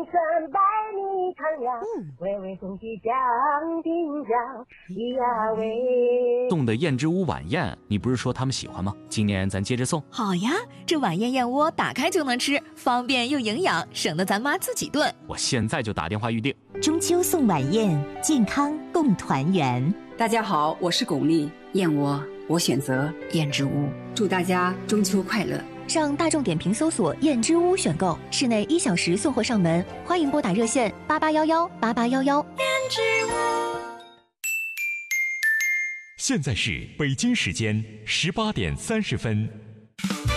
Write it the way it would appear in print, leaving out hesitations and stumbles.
三百米长呀，巍巍送起将丁香，咿呀喂。 送的燕之屋晚宴，你不是说他们喜欢吗？今年咱接着送。 好呀，这晚宴燕窝打开就能吃，方便又营养，省得咱妈自己炖。 我现在就打电话预定。 中秋送晚宴，健康共团圆。 大家好，我是巩俐，燕窝我选择燕之屋，祝大家中秋快乐。 上大众点评搜索燕之屋选购，室内1小时送货上门，欢迎拨打热线88118811。燕之屋。 现在是北京时间18点30分。